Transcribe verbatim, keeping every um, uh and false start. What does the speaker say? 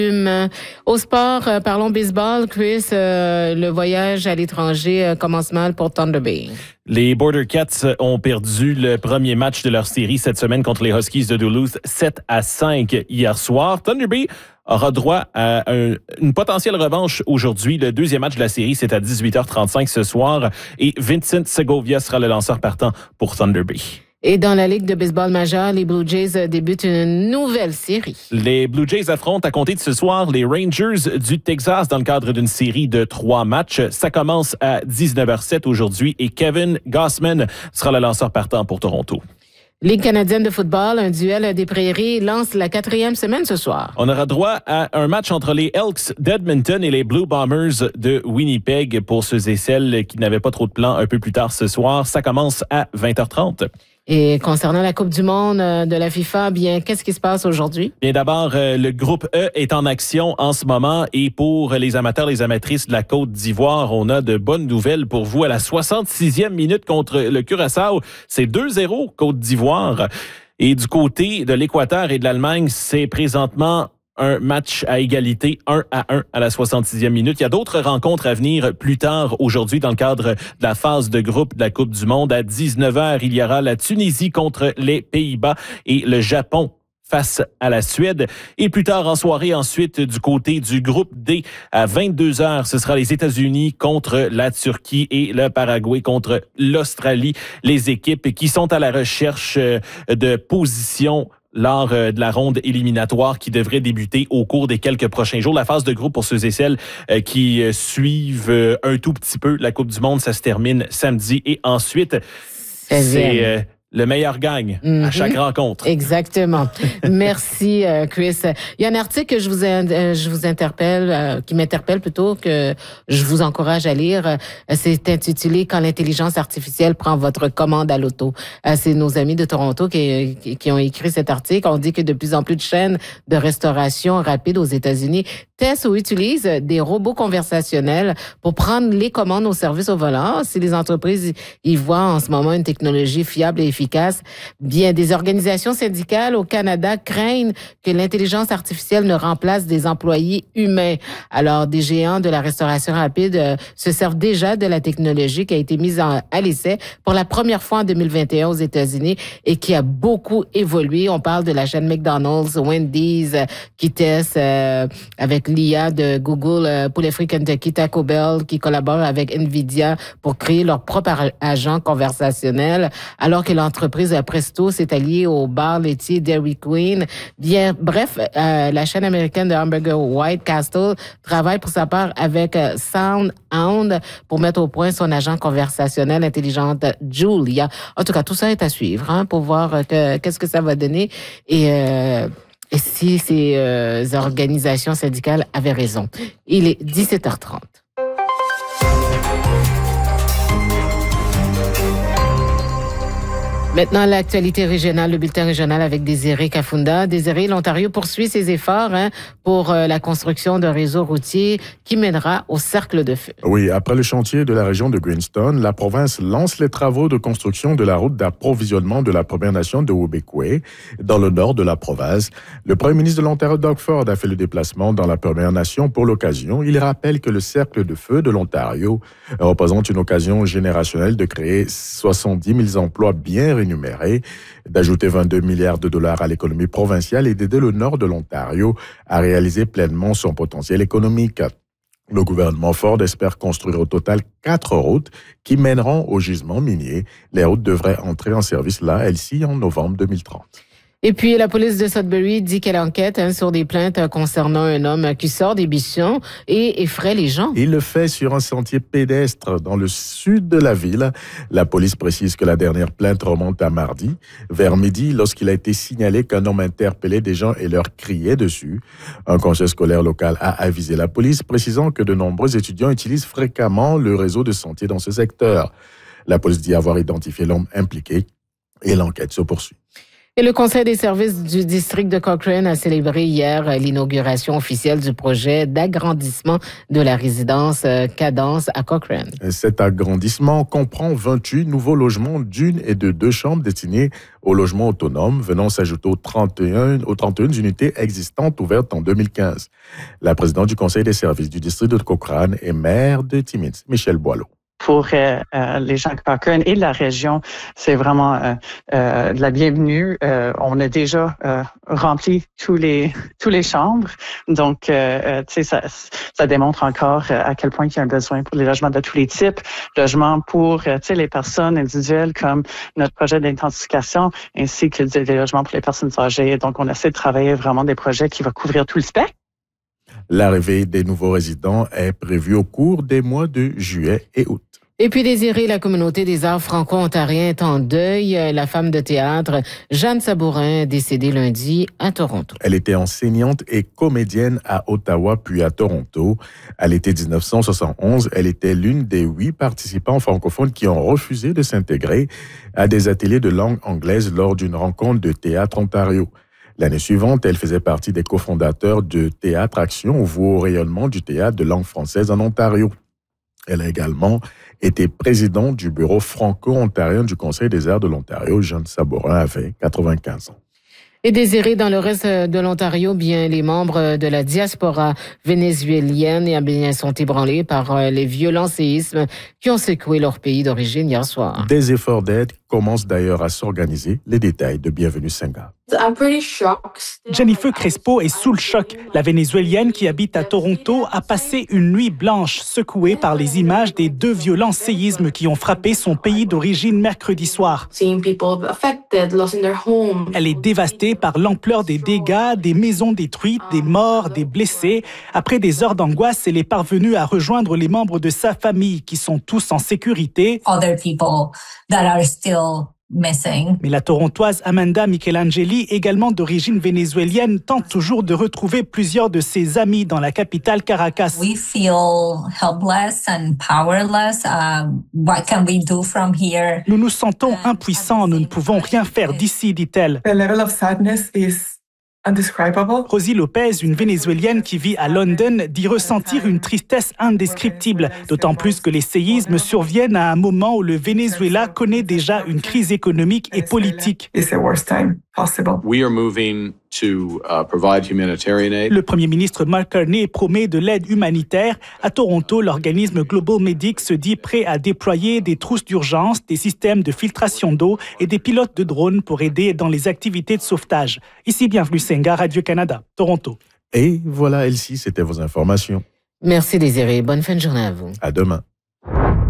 Au sport, euh, parlons baseball. Chris, euh, le voyage à l'étranger euh, commence mal pour Thunder Bay. Les Border Cats ont perdu le premier match de leur série cette semaine contre les Huskies de Duluth, sept à cinq hier soir. Thunder Bay aura droit à un, une potentielle revanche aujourd'hui. Le deuxième match de la série, c'est à dix-huit heures trente-cinq ce soir. Et Vincent Segovia sera le lanceur partant pour Thunder Bay. Et dans la Ligue de baseball majeure, les Blue Jays débutent une nouvelle série. Les Blue Jays affrontent à compter de ce soir les Rangers du Texas dans le cadre d'une série de trois matchs. Ça commence à dix-neuf heures sept aujourd'hui et Kevin Gausman sera le lanceur partant pour Toronto. Ligue canadienne de football, un duel des prairies lance la quatrième semaine ce soir. On aura droit à un match entre les Elks d'Edmonton et les Blue Bombers de Winnipeg pour ceux et celles qui n'avaient pas trop de plans un peu plus tard ce soir. Ça commence à vingt heures trente. Et concernant la Coupe du monde de la FIFA, bien, qu'est-ce qui se passe aujourd'hui? Bien, d'abord, euh, le groupe E est en action en ce moment et pour les amateurs, les amatrices de la Côte d'Ivoire, on a de bonnes nouvelles pour vous. À la soixante-sixième minute contre le Curaçao, c'est deux zéro Côte d'Ivoire. Et du côté de l'Équateur et de l'Allemagne, c'est présentement un match à égalité, un à un à la soixante-sixième minute. Il y a d'autres rencontres à venir plus tard aujourd'hui dans le cadre de la phase de groupe de la Coupe du monde. À dix-neuf heures, il y aura la Tunisie contre les Pays-Bas et le Japon face à la Suède. Et plus tard en soirée, ensuite, du côté du groupe D, à vingt-deux heures, ce sera les États-Unis contre la Turquie et le Paraguay contre l'Australie. Les équipes qui sont à la recherche de positions lors de la ronde éliminatoire qui devrait débuter au cours des quelques prochains jours. La phase de groupe pour ceux et celles qui suivent un tout petit peu la Coupe du monde, ça se termine samedi. Et ensuite, c'est euh, le meilleur gagne mm-hmm. à chaque rencontre. Exactement. Merci, euh, Chris. Il y a un article que je vous, euh, je vous interpelle, euh, qui m'interpelle plutôt, que je vous encourage à lire. Euh, c'est intitulé « Quand l'intelligence artificielle prend votre commande à l'auto ». Euh, c'est nos amis de Toronto qui, qui, qui ont écrit cet article. On dit que de plus en plus de chaînes de restauration rapide aux États-Unis testent ou utilisent des robots conversationnels pour prendre les commandes au service au volant. Si les entreprises y voient en ce moment une technologie fiable et efficace, efficace. Bien, des organisations syndicales au Canada craignent que l'intelligence artificielle ne remplace des employés humains. Alors, des géants de la restauration rapide euh, se servent déjà de la technologie qui a été mise en, à l'essai pour la première fois en deux mille vingt et un aux États-Unis et qui a beaucoup évolué. On parle de la chaîne McDonald's, Wendy's, euh, qui teste euh, avec l'I A de Google, euh, Poulet Frit Kentucky, Taco Bell, qui collabore avec Nvidia pour créer leur propre agent conversationnel, alors que l'entreprise Presto s'est alliée au bar laitier Dairy Queen. Bien, bref, euh, la chaîne américaine de hamburger White Castle travaille pour sa part avec euh, SoundHound pour mettre au point son agent conversationnel intelligente Julia. En tout cas, tout ça est à suivre hein, pour voir euh, que, qu'est-ce que ça va donner et euh, et si ces euh, organisations syndicales avaient raison. Il est dix-sept heures trente. Maintenant, l'actualité régionale, le bulletin régional avec Désiré Kafunda. Désiré, l'Ontario poursuit ses efforts hein, pour euh, la construction d'un réseau routier qui mènera au cercle de feu. Oui, après le chantier de la région de Greenstone, la province lance les travaux de construction de la route d'approvisionnement de la Première Nation de Wubekwe dans le nord de la province. Le premier ministre de l'Ontario, Doug Ford, a fait le déplacement dans la Première Nation pour l'occasion. Il rappelle que le cercle de feu de l'Ontario représente une occasion générationnelle de créer soixante-dix mille emplois bien rémunérés, d'ajouter vingt-deux milliards de dollars à l'économie provinciale et d'aider le nord de l'Ontario à réaliser pleinement son potentiel économique. Le gouvernement Ford espère construire au total quatre routes qui mèneront au gisement minier. Les routes devraient entrer en service là, elles-ci, en novembre deux mille trente. Et puis, la police de Sudbury dit qu'elle enquête hein, sur des plaintes concernant un homme qui sort des bichons et effraie les gens. Il le fait sur un sentier pédestre dans le sud de la ville. La police précise que la dernière plainte remonte à mardi, vers midi, lorsqu'il a été signalé qu'un homme interpellait des gens et leur criait dessus. Un conseil scolaire local a avisé la police, précisant que de nombreux étudiants utilisent fréquemment le réseau de sentiers dans ce secteur. La police dit avoir identifié l'homme impliqué et l'enquête se poursuit. Et le Conseil des services du district de Cochrane a célébré hier l'inauguration officielle du projet d'agrandissement de la résidence Cadence à Cochrane. Cet agrandissement comprend vingt-huit nouveaux logements d'une et de deux chambres destinés aux logements autonomes, venant s'ajouter aux trente et un, aux trente et une unités existantes ouvertes en deux mille quinze. La présidente du Conseil des services du district de Cochrane est maire de Timmins, Michelle Boileau. Pour euh, euh, les gens de Cochrane et de la région, c'est vraiment euh, euh, de la bienvenue. Euh, on a déjà euh, rempli tous les tous les chambres, donc euh, tu sais ça ça démontre encore à quel point il y a un besoin pour les logements de tous les types, logements pour euh, tu sais les personnes individuelles comme notre projet d'intensification, ainsi que des logements pour les personnes âgées. Donc on essaie de travailler vraiment des projets qui vont couvrir tout le spectre. L'arrivée des nouveaux résidents est prévue au cours des mois de juillet et août. Et puis Désiré, la communauté des arts franco-ontariens est en deuil. La femme de théâtre, Jeanne Sabourin, est décédée lundi à Toronto. Elle était enseignante et comédienne à Ottawa puis à Toronto. À l'été dix-neuf cent soixante et onze, elle était l'une des huit participants francophones qui ont refusé de s'intégrer à des ateliers de langue anglaise lors d'une rencontre de Théâtre Ontario. L'année suivante, elle faisait partie des cofondateurs de Théâtre Action, voué au rayonnement du théâtre de langue française en Ontario. Elle a également été présidente du bureau franco-ontarien du Conseil des arts de l'Ontario. Jeanne Sabourin avait quatre-vingt-quinze ans. Et Désiré, dans le reste de l'Ontario, bien les membres de la diaspora vénézuélienne eh bien, sont ébranlés par les violents séismes qui ont secoué leur pays d'origine hier soir. Des efforts d'aide commencent d'ailleurs à s'organiser. Les détails de Bienvenue Senga. Jennifer Crespo est sous le choc. La Vénézuélienne qui habite à Toronto a passé une nuit blanche secouée par les images des deux violents séismes qui ont frappé son pays d'origine mercredi soir. Elle est dévastée par l'ampleur des dégâts, des maisons détruites, des morts, des blessés. Après des heures d'angoisse, elle est parvenue à rejoindre les membres de sa famille qui sont tous en sécurité. Other people that are still missing. Mais la Torontoise Amanda Michelangeli, également d'origine vénézuélienne, tente toujours de retrouver plusieurs de ses amis dans la capitale Caracas. We feel helpless and powerless. Uh, what can we do from here? Nous nous sentons impuissants, nous ne pouvons rien faire d'ici, dit-elle. The level of sadness is indescribable. Rosie Lopez, une Vénézuélienne qui vit à London, dit ressentir une tristesse indescriptible, d'autant plus que les séismes surviennent à un moment où le Venezuela connaît déjà une crise économique et politique. It's the worst time possible. We are moving to uh, provide humanitarian aid. Le Premier ministre Mark Carney promet de l'aide humanitaire. À Toronto, l'organisme Global Medic se dit prêt à déployer des trousses d'urgence, des systèmes de filtration d'eau et des pilotes de drones pour aider dans les activités de sauvetage. Ici, Bienvenue Senga, Radio-Canada, Toronto. Et voilà, Elsie, c'était vos informations. Merci Désiré. Bonne fin de journée à vous. À demain.